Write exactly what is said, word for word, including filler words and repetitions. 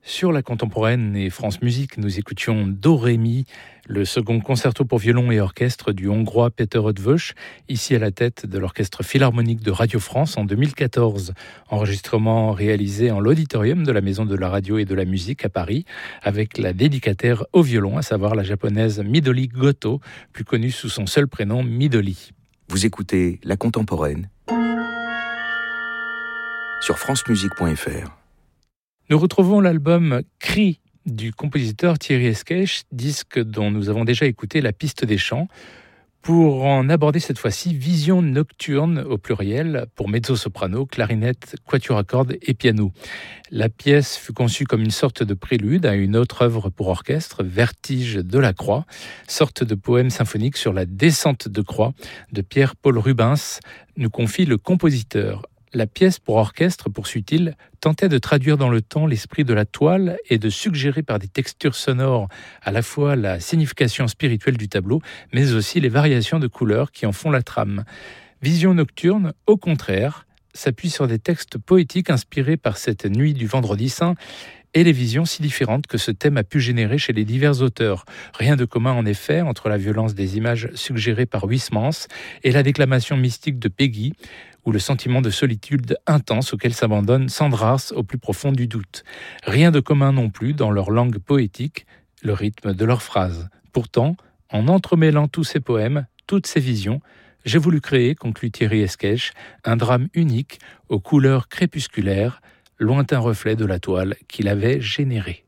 Sur la contemporaine et France Musique, nous écoutions Do Ré Mi, le second concerto pour violon et orchestre du Hongrois Péter Eötvös, ici à la tête de l'Orchestre Philharmonique de Radio France en deux mille quatorze. Enregistrement réalisé en l'auditorium de la Maison de la Radio et de la Musique à Paris, avec la dédicataire au violon, à savoir la japonaise Midori Goto, plus connue sous son seul prénom Midori. Vous écoutez La Contemporaine sur francemusique point f r. Nous retrouvons l'album Cri du compositeur Thierry Esquèche, disque dont nous avons déjà écouté la piste des chants, pour en aborder cette fois-ci Vision nocturne au pluriel pour mezzo-soprano, clarinette, quatuor à cordes et piano. La pièce fut conçue comme une sorte de prélude à une autre œuvre pour orchestre, Vertige de la Croix, sorte de poème symphonique sur la descente de croix de Pierre-Paul Rubens, nous confie le compositeur. La pièce pour orchestre, poursuit-il, tentait de traduire dans le temps l'esprit de la toile et de suggérer par des textures sonores à la fois la signification spirituelle du tableau, mais aussi les variations de couleurs qui en font la trame. Vision nocturne, au contraire, s'appuie sur des textes poétiques inspirés par cette nuit du Vendredi Saint et les visions si différentes que ce thème a pu générer chez les divers auteurs. Rien de commun en effet entre la violence des images suggérées par Huysmans et la déclamation mystique de Péguy, ou le sentiment de solitude intense auquel s'abandonne Sandras au plus profond du doute. Rien de commun non plus dans leur langue poétique, le rythme de leurs phrases. Pourtant, en entremêlant tous ces poèmes, toutes ces visions, j'ai voulu créer, conclut Thierry Esquèche, un drame unique aux couleurs crépusculaires, lointain reflet de la toile qu'il avait générée.